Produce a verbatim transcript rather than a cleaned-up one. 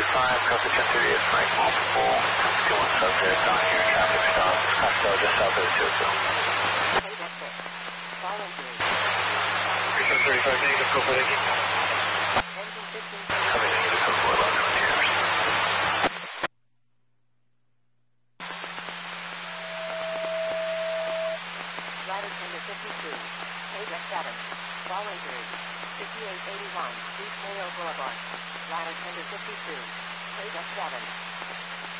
five, copy ten thirty-eight, Mike, multiple, two one subject on your traffic stop, Scottsdale, just south of the two two. three seven thirty-five, negative, go for the key. Copy, negative, go for eleven twenty years. Ladder tender fifty-two, Pega seven, fall injury, fifty-eight eighty-one, East Mayo Boulevard. Ladder tender fifty-two, Pega seven.